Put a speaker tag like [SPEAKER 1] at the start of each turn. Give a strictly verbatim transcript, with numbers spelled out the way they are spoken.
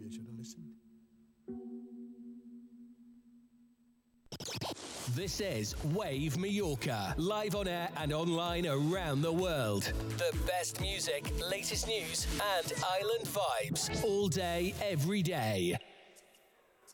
[SPEAKER 1] they should have listened.
[SPEAKER 2] This is Wave Mallorca, live on air and online around the world. The best music, latest news, and island vibes all day, every day.